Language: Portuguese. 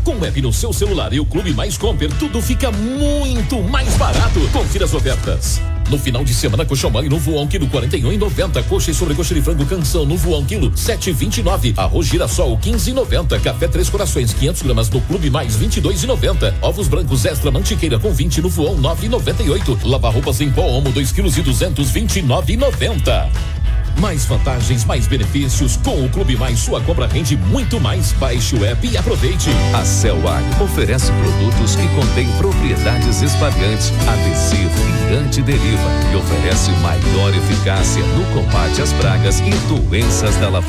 Com o app no seu celular e o Clube Mais Compre, tudo fica muito mais barato. Confira as ofertas. No final de semana, coxa mole no voão quilo 41,90. Coxa e sobrecoxa de frango canção no voão quilo 7,29. Arroz girassol 15,90. Café Três Corações 500 gramas no Clube Mais 22,90. Ovos brancos extra mantiqueira com 20 no voão 9,98. Lavar roupas em pó Omo 2 kg e 200 29,90. Mais vantagens, mais benefícios. Com o Clube Mais, sua compra rende muito mais. Baixe o app e aproveite. A Celwag oferece produtos que contêm propriedades espalhantes, adesivo e antideriva e oferece maior eficácia no combate às pragas e doenças da lavoura.